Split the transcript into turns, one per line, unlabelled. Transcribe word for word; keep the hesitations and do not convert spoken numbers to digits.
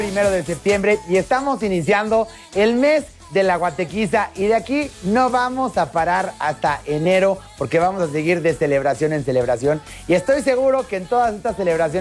Primero de septiembre y estamos iniciando el mes de la Guatequiza y de aquí no vamos a parar hasta enero porque vamos a seguir de celebración en celebración y estoy seguro que en todas estas celebraciones